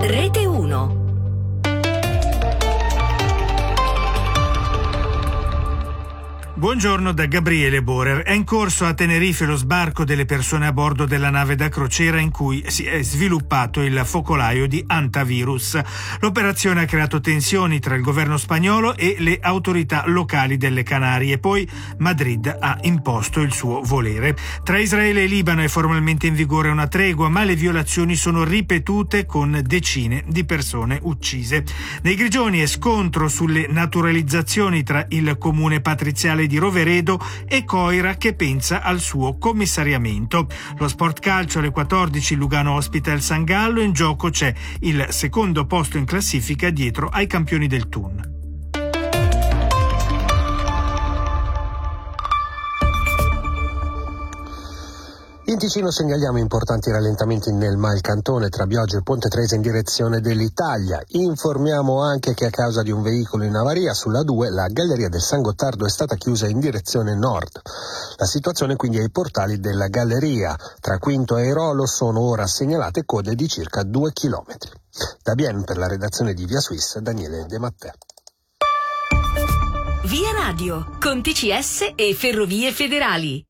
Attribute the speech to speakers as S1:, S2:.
S1: Rete 1.
S2: Buongiorno da Gabriele Borer. È in corso a Tenerife lo sbarco delle persone a bordo della nave da crociera in cui si è sviluppato il focolaio di hantavirus. L'operazione ha creato tensioni tra il governo spagnolo e le autorità locali delle Canarie. Poi Madrid ha imposto il suo volere. Tra Israele e Libano è formalmente in vigore una tregua, ma le violazioni sono ripetute con decine di persone uccise. Nei Grigioni è scontro sulle naturalizzazioni tra il comune patriziale di Roveredo e Coira, che pensa al suo commissariamento. Lo sport calcio alle 14, Lugano ospita il San Gallo, in gioco c'è il secondo posto in classifica dietro ai campioni del Thun.
S3: In Ticino segnaliamo importanti rallentamenti nel Malcantone tra Bioggio e Ponte Tresa in direzione dell'Italia. Informiamo anche che a causa di un veicolo in avaria sulla 2 la galleria del San Gottardo è stata chiusa in direzione nord. La situazione quindi ai portali della galleria. Tra Quinto e Rolo sono ora segnalate code di circa 2 chilometri. Da Bienne per la redazione di Via Suisse, Daniele De Matteo.
S1: Via Radio, con TCS e Ferrovie Federali.